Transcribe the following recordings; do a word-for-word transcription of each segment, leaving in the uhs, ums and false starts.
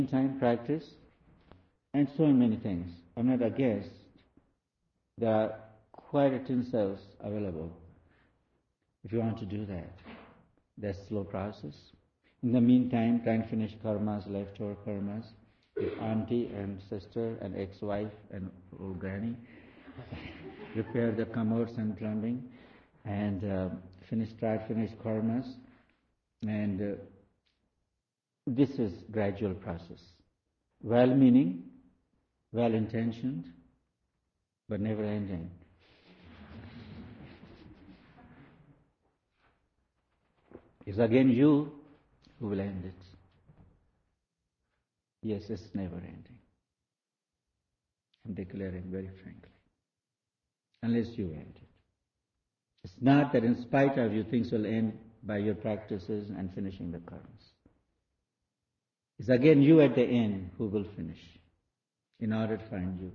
time practice, and so many things. I'm not against. There are quite a tin cells available if you want to do that. That's slow process. In the meantime, try and finish karmas, leftover karmas, with auntie and sister and ex-wife and old granny. Repair the commodes and plumbing, and uh, finish, try to finish karmas. And uh, this is gradual process. Well-meaning, well-intentioned, but never ending. It's again you who will end it. Yes, it's never ending. I'm declaring very frankly. Unless you end it. It's not that in spite of you things will end by your practices and finishing the karmas. It's again you at the end who will finish in order to find you.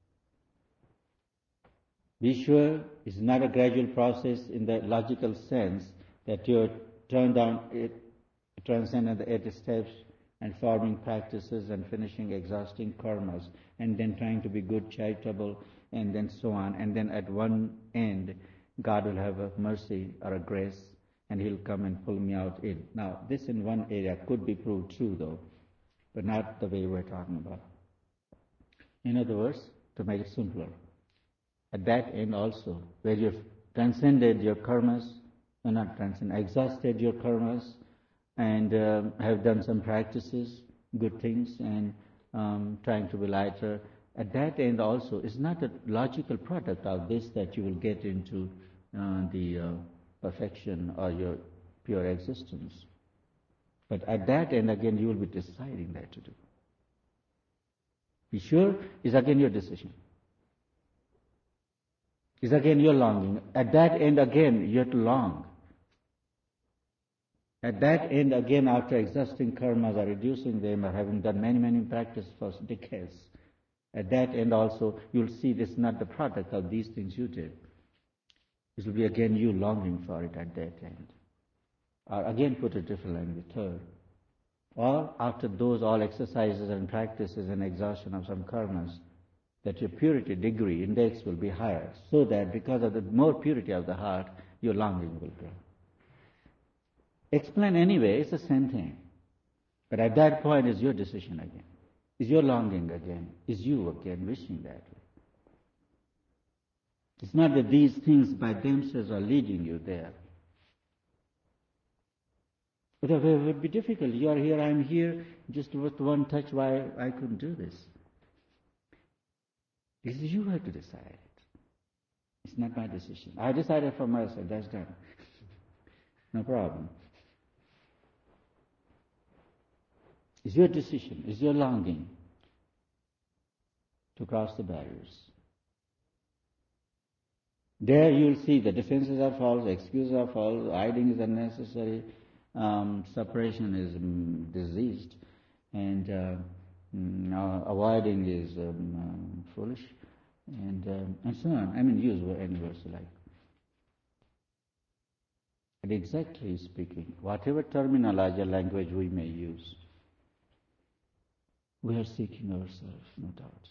Be sure it's not a gradual process in the logical sense that you're turned down it, transcending the eight steps and forming practices and finishing exhausting karmas and then trying to be good, charitable, and then so on. And then at one end, God will have a mercy or a grace and He'll come and pull me out in. Now, this in one area could be proved true though, but not the way we're talking about. In other words, to make it simpler, at that end also, where you've transcended your karmas, or not transcended, exhausted your karmas, and uh, have done some practices, good things, and um, trying to be lighter. At that end also, it's not a logical product of this that you will get into uh, the uh, perfection or your pure existence. But at that end, again, you will be deciding that to do. Be sure, it's again your decision. It's again your longing. At that end, again, you have to long. At that end, again, after exhausting karmas or reducing them or having done many, many practices for decades, at that end also, you'll see this is not the product of these things you did. It will be again you longing for it at that end. Or again, put it differently, third. Or after those all exercises and practices and exhaustion of some karmas, that your purity degree index will be higher, so that because of the more purity of the heart, your longing will grow. Explain anyway, it's the same thing. But at that point, it's your decision again. It's your longing again. It's you again wishing that way. It's not that these things by themselves are leading you there. But it would be difficult. You are here, I'm here, just with one touch, why I couldn't do this? Because you have to decide it. It's not my decision. I decided for myself, that's done. No problem. It's your decision, it's your longing to cross the barriers. There you'll see the defenses are false, excuses are false, hiding is unnecessary, um, separation is um, diseased, and uh, mm, avoiding is um, um, foolish, and um, and so on. I mean, use any words you like. And exactly speaking, whatever terminology or language we may use, we are seeking ourselves, no doubt.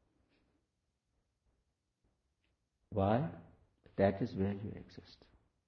Why? That is where you exist.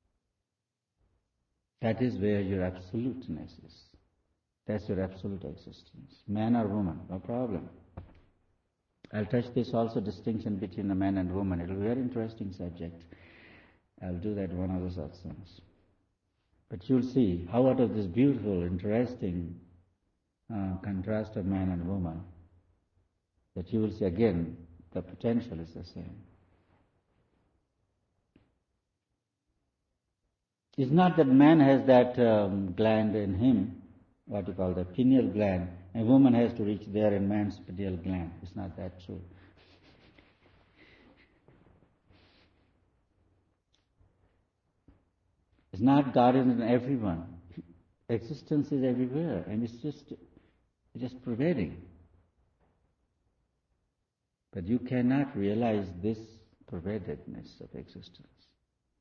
That is where your absoluteness is. That's your absolute existence. Man or woman, no problem. I'll touch this also, distinction between a man and woman. It will be a very interesting subject. I'll do that one of the satsangs. But you'll see how out of this beautiful, interesting uh, contrast of man and woman, that you will see again, the potential is the same. It's not that man has that um, gland in him, what you call the pineal gland, and woman has to reach there in man's pineal gland. It's not that true. It's not God is in everyone. Existence is everywhere, and it's just, it's just pervading. But you cannot realize this pervadedness of existence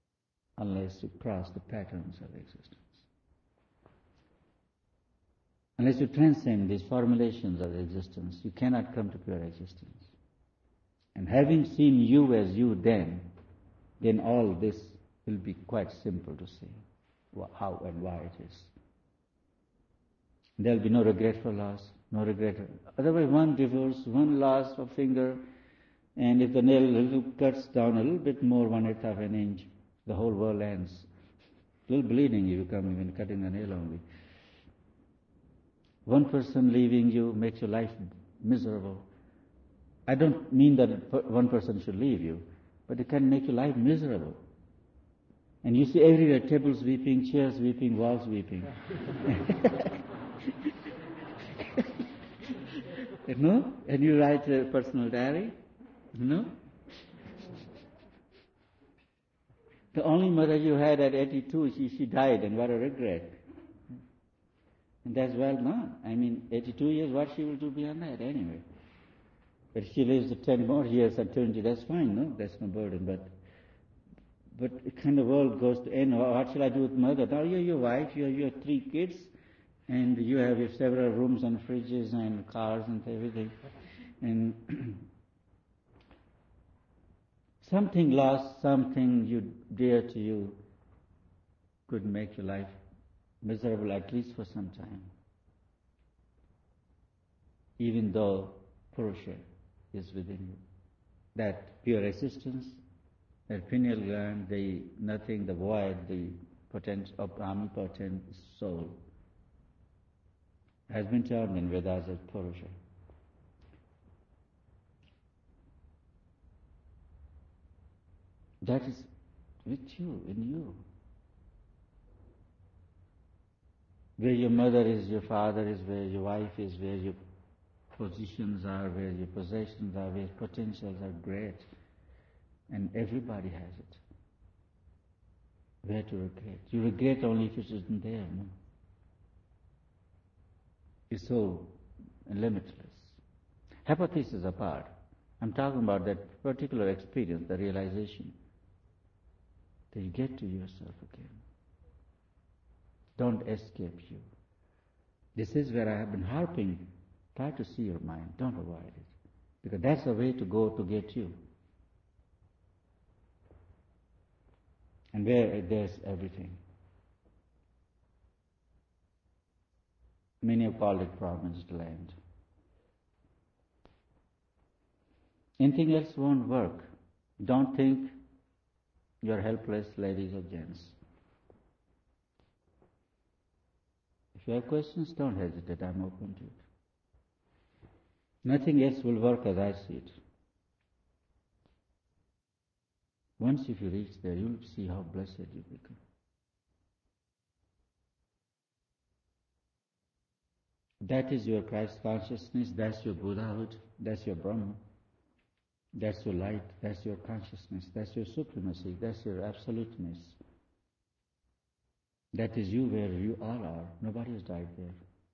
unless you cross the patterns of existence. Unless you transcend these formulations of existence, you cannot come to pure existence. And having seen you as you then, then all this will be quite simple to see how and why it is. There will be no regret for loss, no regret. Otherwise, one divorce, one loss of finger, and if the nail little cuts down a little bit more, one eighth of an inch, the whole world ends. A little bleeding you become even cutting the nail only. One person leaving you makes your life miserable. I don't mean that one person should leave you, but it can make your life miserable. And you see everywhere tables weeping, chairs weeping, walls weeping. You know? And you write a personal diary, you know? The only mother you had at eighty-two, she, she died, and what a regret. And that's well known. I mean, eighty-two years, what she will do beyond that anyway. But if she lives ten more years at twenty, that's fine, no? That's no burden. But but the kind of world goes to end. What shall I do with mother? Now you're your wife, you're your three kids, and you have your several rooms and fridges and cars and everything. And something lost, something you dear to you could make your life miserable at least for some time. Even though Purusha is within you. That pure existence, that pineal gland, the nothing, the void, the potential of omnipotent soul has been termed in Vedas as Purusha. That is with you, in you. Where your mother is, your father is, where your wife is, where your positions are, where your possessions are, where potentials are great. And everybody has it. Where to regret? You regret only if it isn't there, no? It's so limitless. Hypothesis apart, I'm talking about that particular experience, the realization that you get to yourself again. Don't escape you. This is where I have been harping. Try to see your mind. Don't avoid it. Because that's the way to go to get you. And where there's everything. Many have called it promised land. Anything else won't work. Don't think you're helpless, ladies or gents. If you have questions, don't hesitate. I'm open to it. Nothing else will work as I see it. Once if you reach there, you'll see how blessed you become. That is your Christ consciousness, that's your Buddhahood, that's your Brahma, that's your light, that's your consciousness, that's your supremacy, that's your absoluteness. That is you where you all are. Nobody has died there.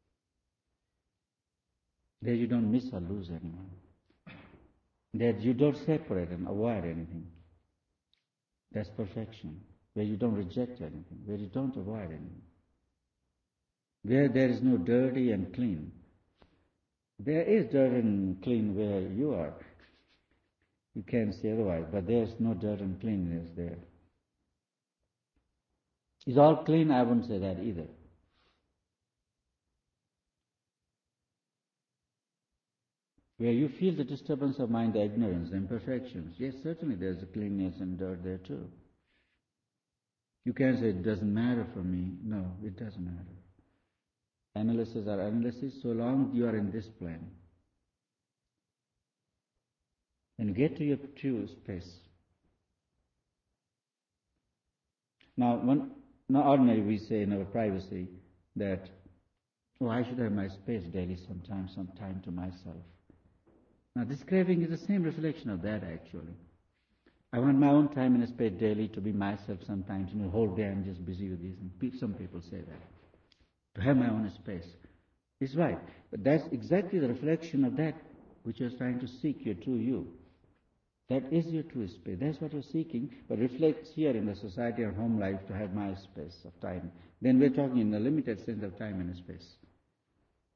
There you don't miss or lose anyone. There you don't separate and avoid anything. That's perfection. Where you don't reject anything, where you don't avoid anything. Where there is no dirty and clean. There is dirt and clean where you are. You can't say otherwise, but there's no dirt and cleanness there. Is all clean? I wouldn't say that either. Where you feel the disturbance of mind, the ignorance, the imperfections, yes, certainly there's a cleanness and dirt there too. You can't say it doesn't matter for me. No, it doesn't matter. Analysis are analysis so long you are in this plane. And get to your true space. Now, one, now ordinarily we say in our privacy that, oh, I should have my space daily sometime, some time to myself. Now this craving is the same reflection of that actually. I want my own time and space daily to be myself sometimes. You know, the whole day I'm just busy with this. And some people say that. To have my own space. It's right. But that's exactly the reflection of that which you're trying to seek, your true you. That is your true space. That's what you're seeking. But reflects here in the society or home life to have my space of time. Then we're talking in the limited sense of time and space.